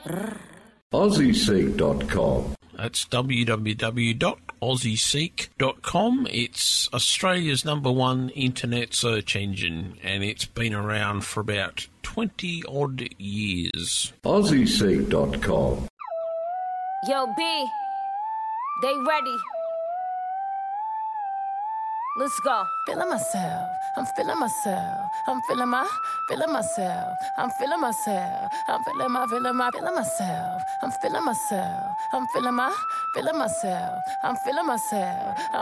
AussieSeek.com. That's www.aussieseek.com. It's Australia's #1 internet search engine, and it's been around for about 20-odd years. AussieSeek.com. Yo, B, they ready. Let's go. Feeling myself, I'm feeling myself, I'm feeling myself, I'm feeling myself, I'm feeling myself, I'm feeling myself, I'm feeling myself, I'm feeling myself, I'm feeling myself.